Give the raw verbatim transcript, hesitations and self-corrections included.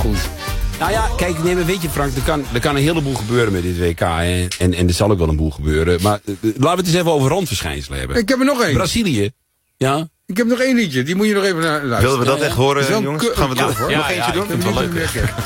goed. Nou ja, kijk, nee, maar weet je Frank, er kan, er kan een heleboel gebeuren met dit W K. Hè? En, en er zal ook wel een boel gebeuren. Maar uh, laten we het eens even over randverschijnselen hebben. Ik heb er nog één. Brazilië. Ja? Ik heb nog één liedje, die moet je nog even naar luisteren. Willen we dat echt horen, Zo'n jongens? ku- Gaan we ja, dat ja, nog eentje ja, doen? ik vind het wel leuk. Lekker.